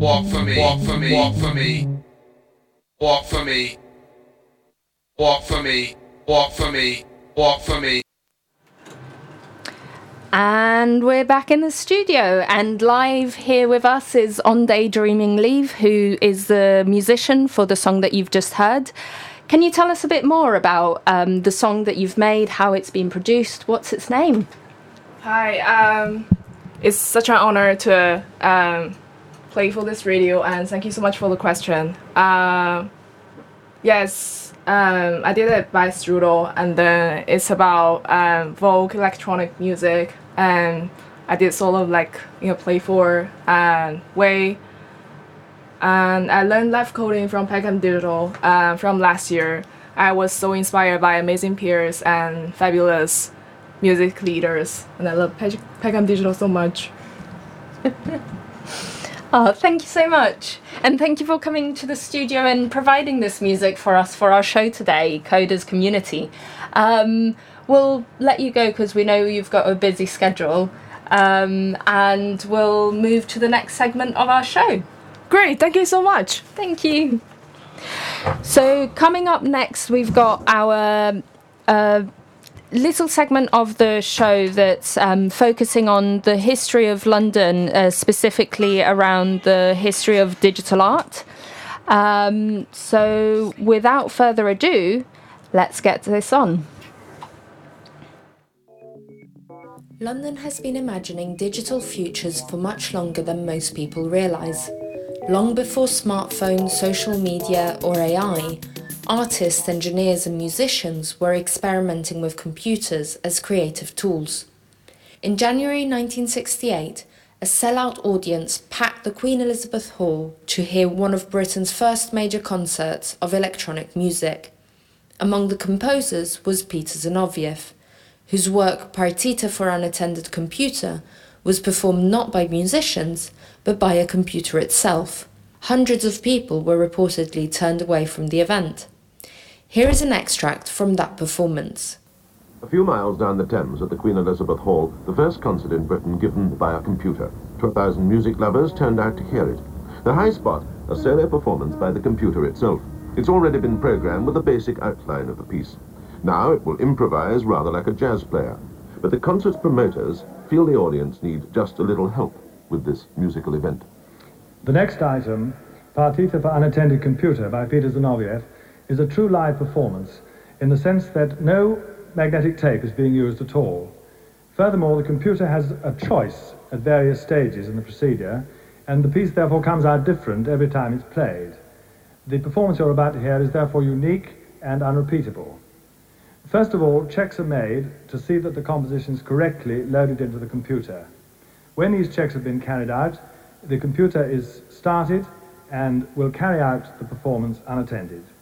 Walk for me, walk for me, walk for me, walk for me, walk for me, walk for me, walk for me. And we're back in the studio, and live here with us is On Daydreaming Leave, who is the musician for the song that you've just heard. Can you tell us a bit more about the song that you've made, how it's been produced? What's its name? Hi, it's such an honor to play for this radio, and thank you so much for the question. Yes, I did it by Strudel, and then it's about folk electronic music, and I did sort of play for way. And I learned live coding from Peckham Digital from last year. I was so inspired by amazing peers and fabulous music leaders, and I love Peckham Digital so much. Oh, thank you so much. And thank you for coming to the studio and providing this music for us for our show today, Coders Community. We'll let you go because we know you've got a busy schedule, and we'll move to the next segment of our show. Great, thank you so much. Thank you. So coming up next, we've got our little segment of the show that's focusing on the history of London, specifically around the history of digital art. So without further ado, let's get this on. London has been imagining digital futures for much longer than most people realise. Long before smartphones, social media or AI, artists, engineers and musicians were experimenting with computers as creative tools. In January 1968, a sellout audience packed the Queen Elizabeth Hall to hear one of Britain's first major concerts of electronic music. Among the composers was Peter Zinoviev, whose work Partita for Unattended Computer was performed not by musicians, but by a computer itself. Hundreds of people were reportedly turned away from the event. Here is an extract from that performance. A few miles down the Thames at the Queen Elizabeth Hall, the first concert in Britain given by a computer. 12,000 music lovers turned out to hear it. The high spot, a solo performance by the computer itself. It's already been programmed with a basic outline of the piece. Now it will improvise rather like a jazz player. But the concert's promoters feel the audience needs just a little help with this musical event. The next item, Partita for Unattended Computer by Peter Zinoviev, is a true live performance in the sense that no magnetic tape is being used at all. Furthermore, the computer has a choice at various stages in the procedure, and the piece therefore comes out different every time it's played. The performance you're about to hear is therefore unique and unrepeatable. First of all, checks are made to see that the composition is correctly loaded into the computer. When these checks have been carried out, the computer is started and will carry out the performance unattended.